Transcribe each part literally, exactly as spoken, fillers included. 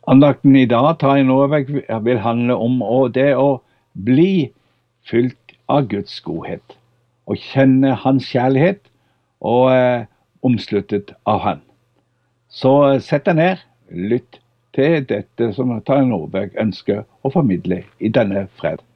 Andakten i dag tar jeg Norveg vil handle om og det å bli fylt av Guds godhet, og kjenne hans kjærlighet og eh, omsluttet av han. Så eh, sett deg ned, lytt til dette som tar Norveg ønsker å formidle i denne fred.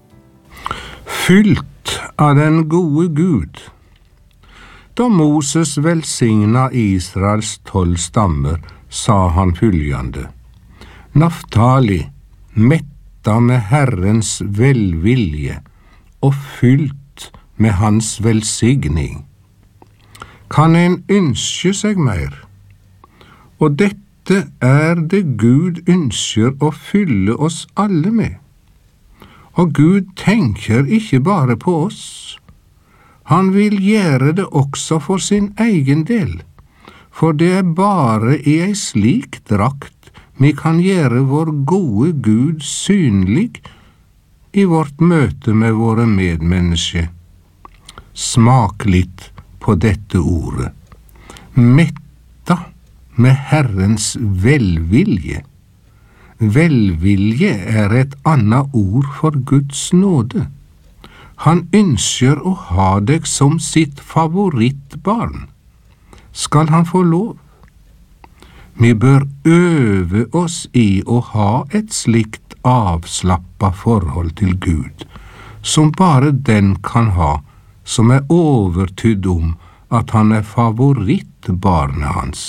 Fylt av den gode Gud. Da Moses velsigna Israels tolv stammer, sa han følgende: Naftali, metta med Herrens velvilje og fylt med hans velsigning. Kan en ønske seg mer? Og dette er det Gud ønsker å fylle oss alle med. Og Gud tenker ikke bare på oss. Han vil gjøre det også for sin egen del, for det er bare i ei slik drakt vi kan gjøre vår gode Gud synlig i vårt møte med våre medmennesker. Smak litt på dette ordet. Metta med Herrens velvilje. Velvilje er et annet ord for Guds nåde. Han ønsker å ha deg som sitt favorittbarn. Skal han få lov? Vi bør øve oss i å ha et slikt avslappet forhold til Gud, som bare den kan ha, som er overtydd om at han er favorittbarnet hans.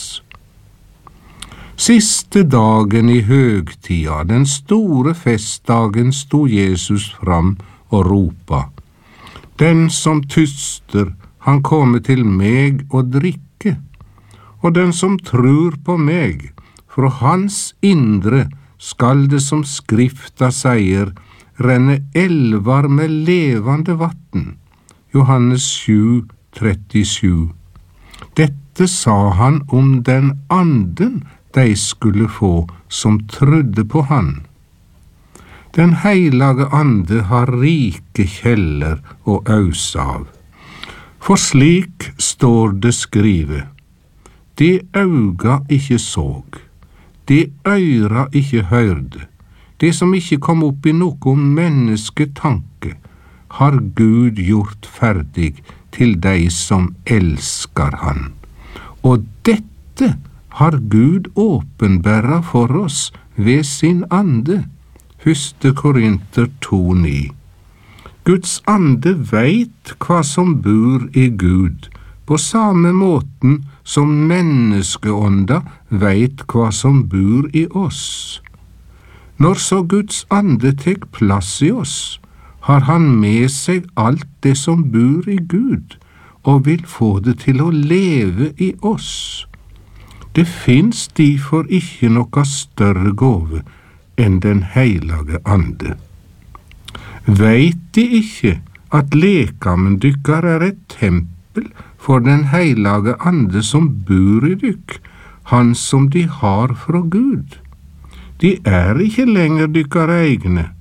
Siste dagen i høgtida, den store festdagen, sto Jesus fram og ropa: Den som tyster, han kommer til meg og drikke. Og den som tror på meg, fra hans indre skal det, som Skrifta sier, renne elvar med levende vatten. Johannes sju trettisju. Dette sa han om den anden de skulle få som trodde på han. Den heilage ande har rike kjeller å øse av. For slik står det skrivet: Det auga ikke såg, det øyra ikke hørte, det som ikke kom opp i noen mennesketanke, har Gud gjort ferdig til de som elsker han. Og dette har Gud åpenbæra for oss ved sin ande. Første Korinter to ni. Guds ande veit hva som bor i Gud, på samme måten som menneskeånda veit hva som bor i oss. Når så Guds ande tek plass i oss, har han med seg alt det som bor i Gud, og vil få det til å leve i oss. Det finnes derfor ikke noe større gåve enn den heilage ande. Veit de ikke at lekamen dykkar er et tempel for den heilage ande som bor i dykk, han som de har fra Gud? De er ikke lenger dykkar egne,